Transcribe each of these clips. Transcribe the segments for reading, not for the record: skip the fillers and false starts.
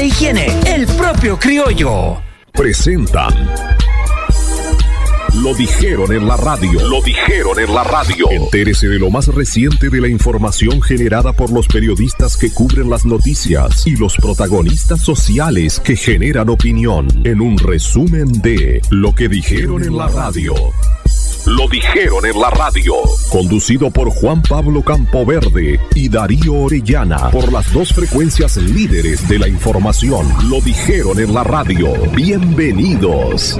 e higiene, el propio Criollo. Presentan. Lo dijeron en la radio. Lo dijeron en la radio. Entérese de lo más reciente de la información generada por los periodistas que cubren las noticias y los protagonistas sociales que generan opinión. En un resumen de Lo que dijeron en la radio. Lo dijeron en la radio. Conducido por Juan Pablo Campoverde y Darío Orellana. Por las dos frecuencias líderes de la información. Lo dijeron en la radio. Bienvenidos.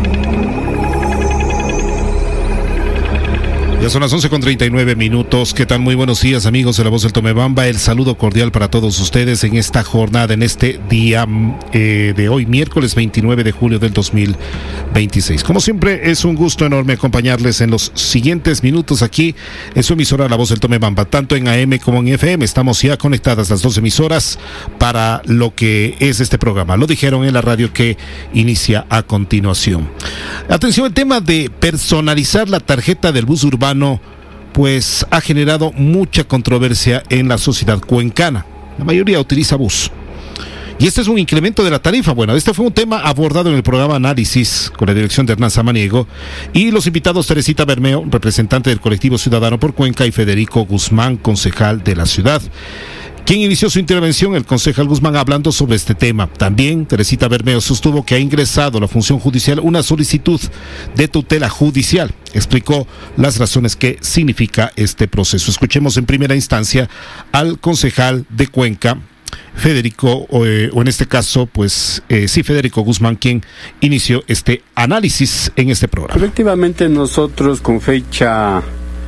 Ya son las 11:39. ¿Qué tal? Muy buenos días, amigos de La Voz del Tomebamba. El saludo cordial para todos ustedes en esta jornada, en este día de hoy, miércoles 29 de julio del 2026. Como siempre, es un gusto enorme acompañarles en los siguientes minutos aquí en su emisora La Voz del Tomebamba, tanto en AM como en FM. Estamos ya conectadas las dos emisoras para lo que es este programa. Lo dijeron en la radio que inicia a continuación. Atención, el tema de personalizar la tarjeta del bus urbano pues ha generado mucha controversia en la sociedad cuencana. La mayoría utiliza bus. Y este es un incremento de la tarifa. Bueno, este fue un tema abordado en el programa Análisis con la dirección de Hernán Samaniego y los invitados Teresita Bermeo, representante del colectivo Ciudadano por Cuenca, y Federico Guzmán, concejal de la ciudad. Quien inició su intervención, el concejal Guzmán, hablando sobre este tema. También Teresita Bermeo sostuvo que ha ingresado a la función judicial una solicitud de tutela judicial. Explicó las razones que significa este proceso. Escuchemos en primera instancia al concejal de Cuenca, Federico, o en este caso, Federico Guzmán, quien inició este análisis en este programa. Efectivamente, nosotros con fecha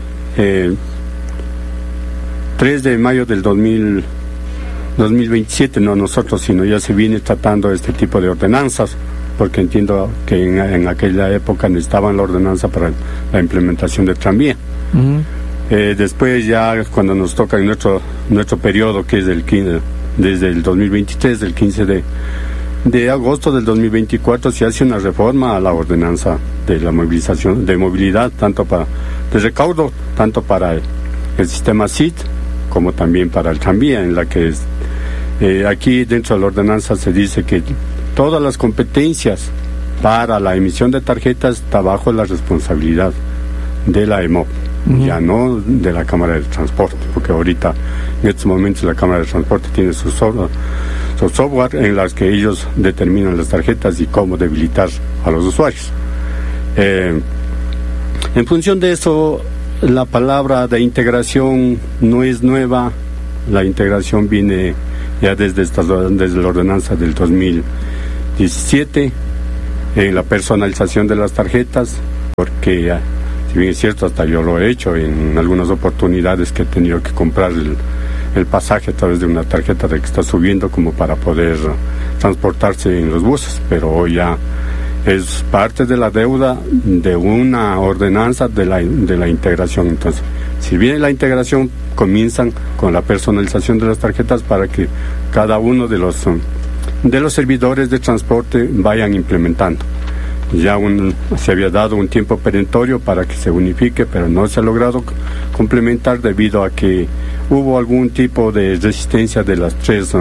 3 de mayo del 2027, no nosotros, sino ya se viene tratando este tipo de ordenanzas, porque entiendo que en aquella época necesitaban la ordenanza para la implementación del tranvía. Después ya cuando nos toca en nuestro periodo, que es desde el 2023, del 15 de agosto del 2024, se hace una reforma a la ordenanza de la movilización, de movilidad, de recaudo, tanto para el sistema CIT como también para el tranvía, en la que aquí dentro de la ordenanza se dice que todas las competencias para la emisión de tarjetas está bajo la responsabilidad de la EMOP, ya no de la Cámara de Transporte, porque ahorita en estos momentos la Cámara de Transporte tiene su software en las que ellos determinan las tarjetas y cómo debilitar a los usuarios. En función de eso, la palabra de integración no es nueva. La integración viene ya desde la ordenanza del 2017, en la personalización de las tarjetas, porque si bien es cierto, hasta yo lo he hecho en algunas oportunidades que he tenido que comprar el pasaje a través de una tarjeta de que está subiendo como para poder transportarse en los buses, pero hoy ya es parte de la deuda de una ordenanza de la integración. Entonces, si viene la integración, comienzan con la personalización de las tarjetas para que cada uno de los servidores de transporte vayan implementando. Ya se había dado un tiempo perentorio para que se unifique, pero no se ha logrado complementar debido a que hubo algún tipo de resistencia de las tres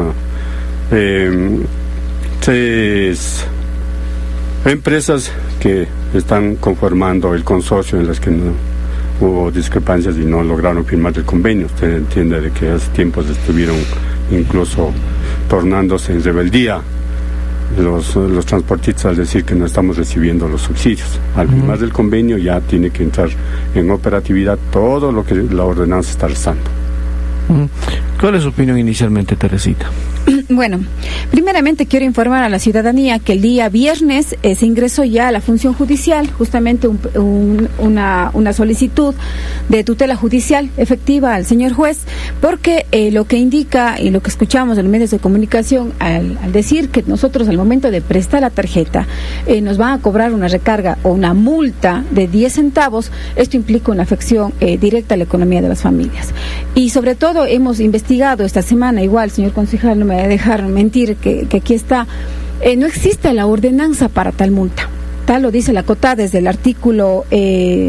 empresas que están conformando el consorcio, en las que no hubo discrepancias y no lograron firmar el convenio. Usted entiende de que hace tiempos estuvieron incluso tornándose en rebeldía los transportistas al decir que no estamos recibiendo los subsidios. Al firmar el convenio ya tiene que entrar en operatividad todo lo que la ordenanza está rezando. ¿Cuál es su opinión inicialmente, Teresita? Bueno, primeramente quiero informar a la ciudadanía que el día viernes se ingresó ya a la función judicial justamente una solicitud de tutela judicial efectiva al señor juez, porque lo que indica y lo que escuchamos en los medios de comunicación al decir que nosotros al momento de prestar la tarjeta nos van a cobrar una recarga o una multa de 10 centavos, esto implica una afección directa a la economía de las familias. Y sobre todo hemos investigado esta semana, igual, señor concejal, no me va a dejar mentir que aquí está, no existe la ordenanza para tal multa. Tal lo dice la COTA desde el artículo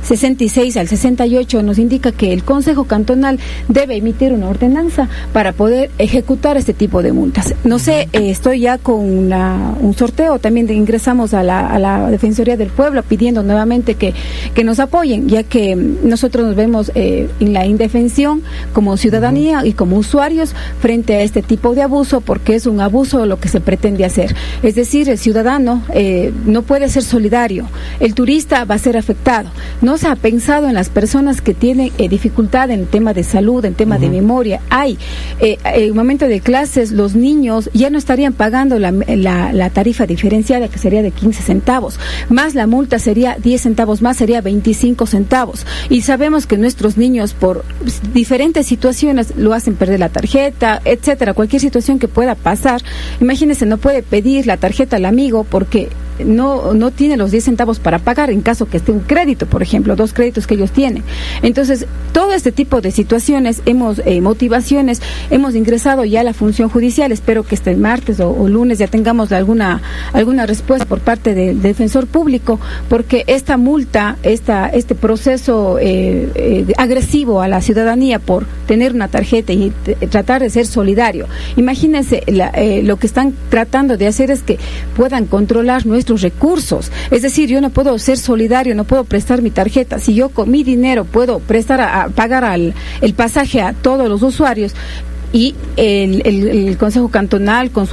66 al 68 nos indica que el Consejo Cantonal debe emitir una ordenanza para poder ejecutar este tipo de multas. No sé, estoy ya con un sorteo, también ingresamos a la Defensoría del Pueblo pidiendo nuevamente que nos apoyen, ya que nosotros nos vemos en la indefensión como ciudadanía y como usuarios frente a este tipo de abuso, porque es un abuso lo que se pretende hacer. Es decir, el ciudadano no puede ser solidario, el turista va a ser afectado. No se ha pensado en las personas que tienen dificultad en el tema de salud, en tema de memoria. En el momento de clases, los niños ya no estarían pagando la tarifa diferenciada, que sería de 15 centavos, más la multa sería 10 centavos más, sería 25 centavos. Y sabemos que nuestros niños, por diferentes situaciones, lo hacen perder la tarjeta, etcétera, cualquier situación que pueda pasar. Imagínense, no puede pedir la tarjeta al amigo porque no tiene los 10 centavos para pagar en caso que esté un crédito, por ejemplo, 2 créditos que ellos tienen. Entonces, todo este tipo de situaciones, motivaciones, hemos ingresado ya a la función judicial. Espero que este martes o lunes ya tengamos alguna respuesta por parte del defensor público, porque esta multa, este proceso agresivo a la ciudadanía por tener una tarjeta y tratar de ser solidario. Imagínense, lo que están tratando de hacer es que puedan controlar nuestros recursos. Es decir, yo no puedo ser solidario, no puedo prestar mi tarjeta. Si yo con mi dinero puedo prestar a pagar el pasaje a todos los usuarios, y el Consejo Cantonal con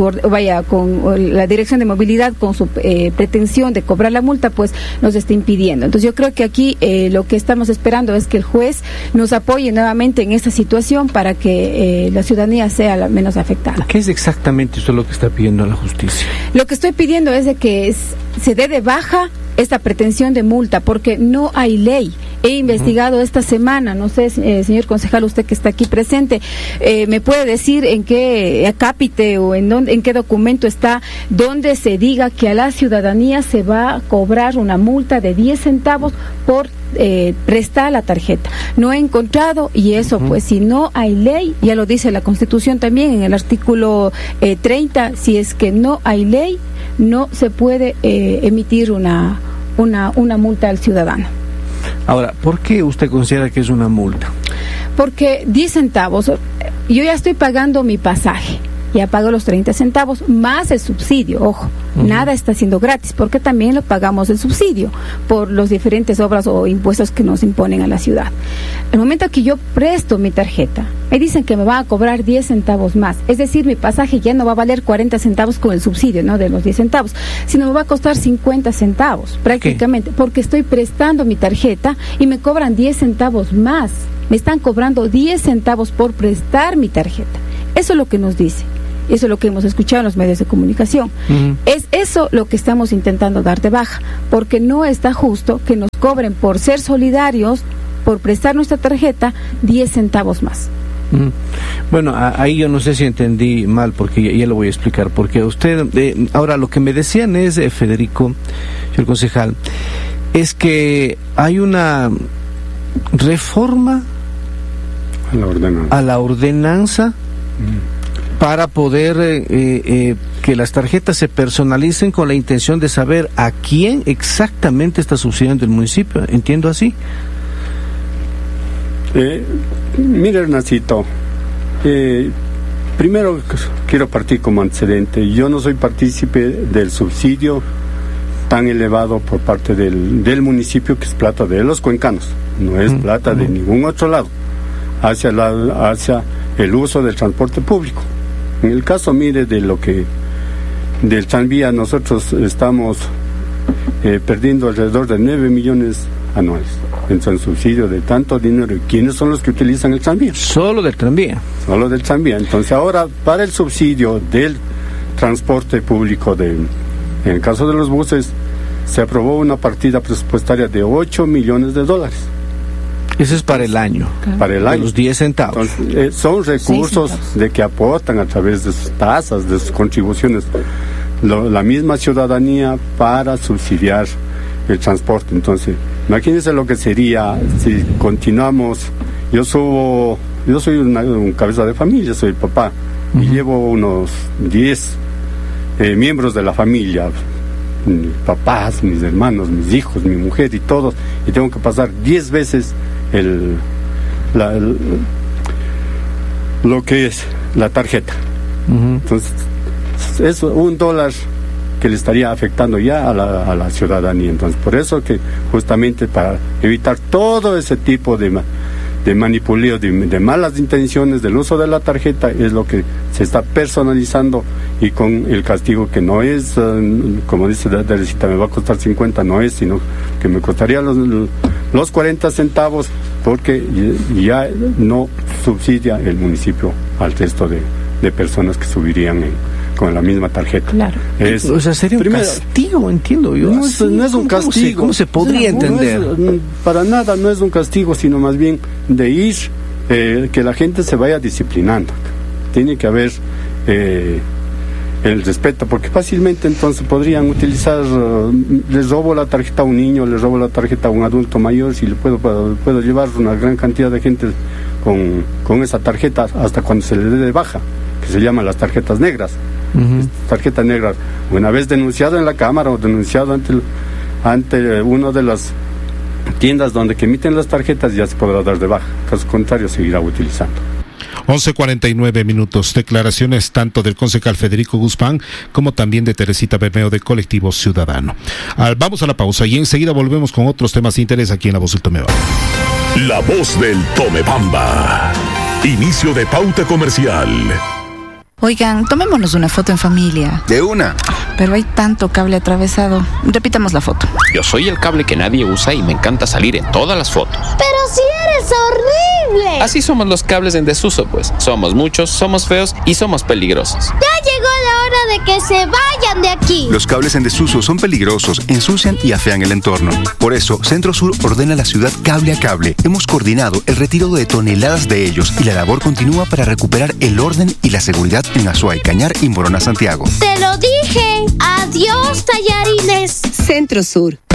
la Dirección de Movilidad con su pretensión de cobrar la multa, pues nos está impidiendo. Entonces yo creo que aquí lo que estamos esperando es que el juez nos apoye nuevamente en esta situación para que la ciudadanía sea la menos afectada. ¿Qué es exactamente eso lo que está pidiendo la justicia? Lo que estoy pidiendo es de que se dé de baja esta pretensión de multa, porque no hay ley. He investigado esta semana, no sé, señor concejal, usted que está aquí presente, me puede decir en qué acápite o en qué documento está donde se diga que a la ciudadanía se va a cobrar una multa de 10 centavos por prestar la tarjeta. No he encontrado, y eso pues si no hay ley, ya lo dice la Constitución también en el artículo 30, si es que no hay ley, no se puede emitir una multa al ciudadano. Ahora, ¿por qué usted considera que es una multa? Porque 10 centavos, yo ya estoy pagando mi pasaje, ya pago los 30 centavos más el subsidio, ojo, nada está siendo gratis, porque también lo pagamos el subsidio por las diferentes obras o impuestos que nos imponen a la ciudad. El momento que yo presto mi tarjeta, me dicen que me van a cobrar 10 centavos más, es decir, mi pasaje ya no va a valer 40 centavos con el subsidio, ¿no?, de los 10 centavos, sino me va a costar 50 centavos prácticamente, porque estoy prestando mi tarjeta y me cobran 10 centavos más, me están cobrando 10 centavos por prestar mi tarjeta. Eso es lo que nos dice. Eso es lo que hemos escuchado en los medios de comunicación. Es eso lo que estamos intentando dar de baja, porque no está justo que nos cobren por ser solidarios, por prestar nuestra tarjeta, 10 centavos más. Bueno, ahí yo no sé si entendí mal, porque ya lo voy a explicar. Porque usted, ahora lo que me decían es, Federico, señor concejal, es que hay una reforma a la ordenanza para poder que las tarjetas se personalicen con la intención de saber a quién exactamente está subsidiando el municipio. ¿Entiendo así? Mire, Hernacito, primero quiero partir como antecedente. Yo no soy partícipe del subsidio tan elevado por parte del municipio, que es plata de los cuencanos, no es plata de ningún otro lado, hacia el uso del transporte público. En el caso, mire, del tranvía, nosotros estamos perdiendo alrededor de 9 millones anuales en subsidio de tanto dinero. ¿Y quiénes son los que utilizan el tranvía? Solo del tranvía. Solo del tranvía. Entonces ahora, para el subsidio del transporte público, en el caso de los buses, se aprobó una partida presupuestaria de $8 millones. Ese es para el año. Para el año. De los 10 centavos. Entonces, son recursos de que aportan a través de sus tasas, de sus contribuciones, la misma ciudadanía para subsidiar el transporte. Entonces, imagínense lo que sería si continuamos. Yo soy un cabeza de familia, soy el papá, y llevo unos 10 miembros de la familia, mis papás, mis hermanos, mis hijos, mi mujer y todos, y tengo que pasar 10 veces lo que es la tarjeta. Entonces es $1 que le estaría afectando ya a la ciudadanía. Entonces por eso que justamente para evitar todo ese tipo de manipuleo, de malas intenciones del uso de la tarjeta, es lo que se está personalizando, y con el castigo que no es, como dice Teresita, me va a costar 50, no es, sino que me costaría los 40 centavos, porque ya no subsidia el municipio al resto de personas que subirían con la misma tarjeta. Claro. O sea, sería un castigo, entiendo yo. No es un castigo. ¿Cómo se podría entender? Para nada no es un castigo, sino más bien de ir, que la gente se vaya disciplinando. Tiene que haber el respeto, porque fácilmente entonces podrían utilizar, les robo la tarjeta a un niño, les robo la tarjeta a un adulto mayor, si le puedo llevar una gran cantidad de gente con esa tarjeta hasta cuando se le dé de baja, que se llaman las tarjetas negras. Tarjetas negras, una vez denunciado en la Cámara o denunciado ante una de las tiendas donde que emiten las tarjetas, ya se podrá dar de baja. Caso contrario, seguirá utilizando. 11:49. Declaraciones tanto del concejal Federico Guzmán como también de Teresita Bermeo de Colectivo Ciudadano. Vamos a la pausa y enseguida volvemos con otros temas de interés aquí en La Voz del Tomebamba. La Voz del Tomebamba. Inicio de pauta comercial. Oigan, tomémonos una foto en familia. De una. Pero hay tanto cable atravesado. Repitamos la foto. Yo soy el cable que nadie usa y me encanta salir en todas las fotos. ¡Pero si eres horrible! Así somos los cables en desuso, pues. Somos muchos, somos feos y somos peligrosos. ¡Ya llegó la hora de que se vayan de aquí! Los cables en desuso son peligrosos, ensucian y afean el entorno. Por eso, Centro Sur ordena a la ciudad cable a cable. Hemos coordinado el retiro de toneladas de ellos y la labor continúa para recuperar el orden y la seguridad en Azuay, Cañar y Morona, Santiago. ¡Te lo dije! ¡Adiós, tallarines! Centro Sur,